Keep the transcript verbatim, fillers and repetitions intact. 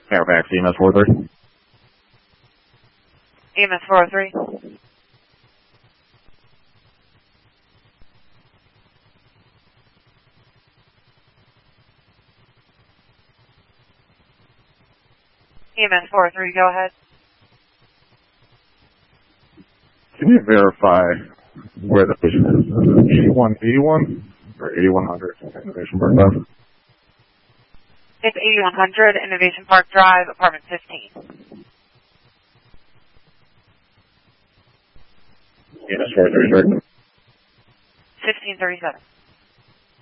Fairfax, E M S four three. E M S four oh three. E M S four oh three, go ahead. Can you verify where the patient is? eighty-one eighty-one or eighty-one hundred Innovation Park Drive? It's eighty-one hundred Innovation Park Drive, apartment fifteen. E M S four three, right? fifteen thirty-seven.